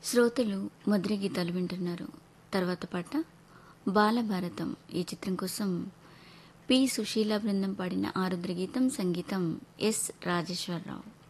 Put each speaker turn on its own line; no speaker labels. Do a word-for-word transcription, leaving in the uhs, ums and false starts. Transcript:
శ్రోతలు మధుర గీతాలు వింటున్నారు. తర్వాత పాట బాలభారతం. ఈ చిత్రం కోసం పి సుశీల బృందం పాడిన ఆరుద్ర గీతం, సంగీతం ఎస్ రాజేశ్వరరావు.